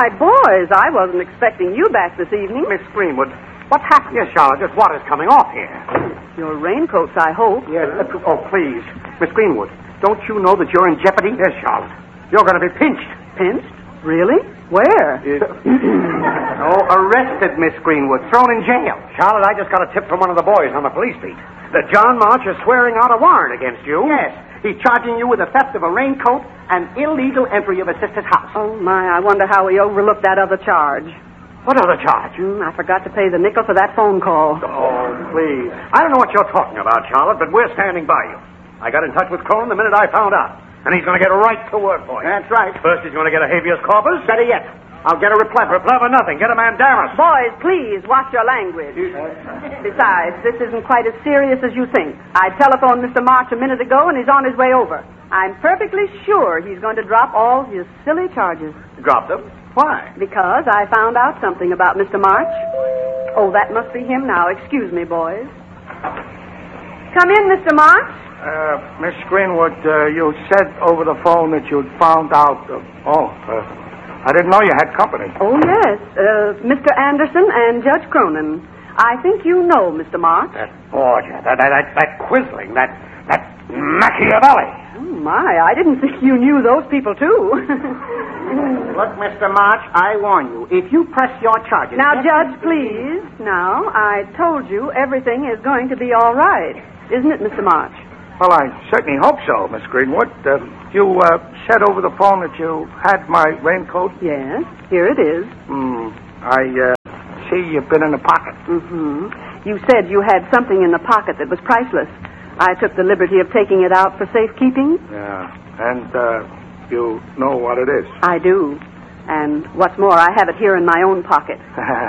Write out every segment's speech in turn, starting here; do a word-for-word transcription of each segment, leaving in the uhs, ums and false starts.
Why, boys, I wasn't expecting you back this evening. Miss Greenwood, what's happened? Yes, Charlotte, just water's coming off here. Your raincoats, I hope. Yes, uh, oh, please. Miss Greenwood, don't you know that you're in jeopardy? Yes, Charlotte. You're going to be pinched. Pinched? Really? Where? oh, arrested, Miss Greenwood. Thrown in jail. Charlotte, I just got a tip from one of the boys on the police beat that John March is swearing out a warrant against you. Yes. He's charging you with the theft of a raincoat and illegal entry of a sister's house. Oh, my, I wonder how he overlooked that other charge. What other charge? Mm, I forgot to pay the nickel for that phone call. Oh, please. I don't know what you're talking about, Charlotte, but we're standing by you. I got in touch with Cronin the minute I found out. And he's going to get right to work for you. That's right. First, he's going to get a habeas corpus. Better yet, I'll get a reply. Reply for nothing. Get a mandamus. Boys, please, watch your language. Besides, this isn't quite as serious as you think. I telephoned Mister March a minute ago, and he's on his way over. I'm perfectly sure he's going to drop all his silly charges. Drop them? Why? Because I found out something about Mister March. Oh, that must be him now. Excuse me, boys. Come in, Mister March. Uh, Miss Greenwood, uh, you said over the phone that you'd found out... Uh, oh, uh, I didn't know you had company. Oh, yes. Uh, Mister Anderson and Judge Cronin. I think you know Mister March. That Borgia, that, that, that, that Quisling, that, that Machiavelli. Oh, my, I didn't think you knew those people, too. Look, Mister March, I warn you, if you press your charges... Now, Judge, please. Now, I told you everything is going to be all right. Isn't it, Mister March? Well, I certainly hope so, Miss Greenwood. Uh, you uh, said over the phone that you had my raincoat? Yes, here it is. Hmm. I uh, see you've been in the pocket. Mm-hmm. You said you had something in the pocket that was priceless. I took the liberty of taking it out for safekeeping. Yeah, and uh, you know what it is. I do. And what's more, I have it here in my own pocket.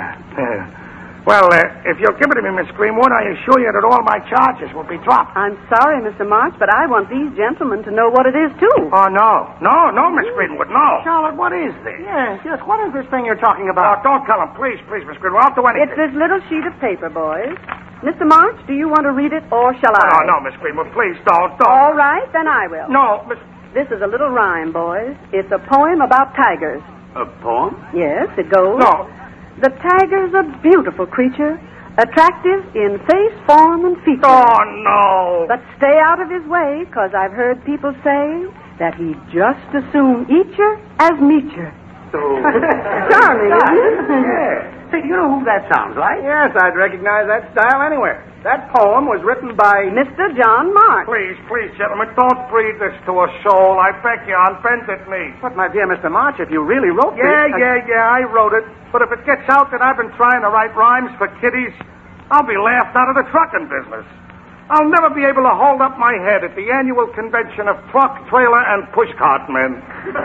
Well, uh, if you'll give it to me, Miss Greenwood, I assure you that all my charges will be dropped. I'm sorry, Mister March, but I want these gentlemen to know what it is, too. Oh, no. No, no, Miss Greenwood, no. Charlotte, what is this? Yes, yes, what is this thing you're talking about? Oh, don't tell him. Please, please, Miss Greenwood. I'll do anything. It's this little sheet of paper, boys. Mister March, do you want to read it, or shall I? Oh, no, Miss Greenwood, please, don't, don't. All right, then I will. No, Miss... This is a little rhyme, boys. It's a poem about tigers. A poem? Yes, it goes. No. The tiger's a beautiful creature, attractive in face, form, and feature. Oh, no. But stay out of his way, because I've heard people say that he'd just as soon eat you as meet you. Oh. Charming, isn't it? Yes. Say, do you know who that sounds like? Yes, I'd recognize that style anywhere. That poem was written by... Mister John March. Please, please, gentlemen, don't breathe this to a soul. I beg you, on bended knee. But, my dear Mister March, if you really wrote yeah, this... Yeah, yeah, yeah, I wrote it. But if it gets out that I've been trying to write rhymes for kiddies, I'll be laughed out of the trucking business. I'll never be able to hold up my head at the annual convention of truck, trailer, and pushcart men.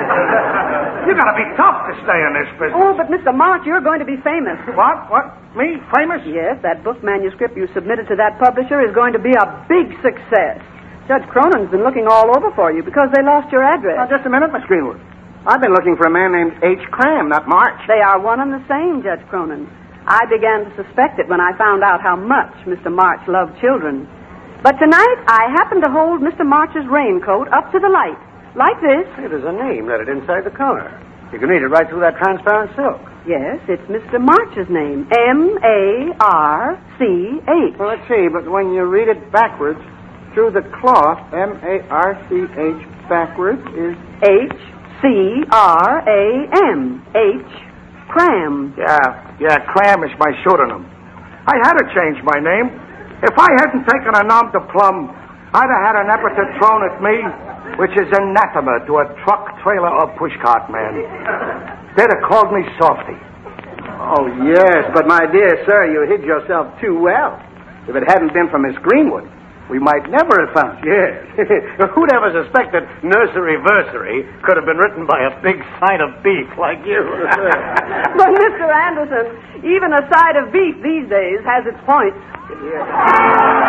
You gotta be tough to stay in this business. Oh, but Mister March, you're going to be famous. What? What? Me? Famous? Yes, that book manuscript you submitted to that publisher is going to be a big success. Judge Cronin's been looking all over for you because they lost your address. Now, just a minute, Miss Greenwood. I've been looking for a man named H. Cram, not March. They are one and the same, Judge Cronin. I began to suspect it when I found out how much Mister March loved children. But tonight, I happened to hold Mister March's raincoat up to the light, like this. Hey, there's a name lettered inside the collar. You can read it right through that transparent silk. Yes, it's Mister March's name, M A R C H. Well, let's see, but when you read it backwards, through the cloth, M A R C H backwards is... H C R A M. H. Cram. Yeah, yeah, Cram is my pseudonym. I had to change my name. If I hadn't taken a nom de plume, I'd have had an epithet thrown at me, which is anathema to a truck, trailer, or pushcart man. They'd have called me Softy. Oh, yes, but my dear sir, you hid yourself too well. If it hadn't been for Miss Greenwood, we might never have found you. Yes. Who'd ever suspect that Nursery Versary could have been written by a big side of beef like you? But, Mister Anderson, even a side of beef these days has its points. Yeah.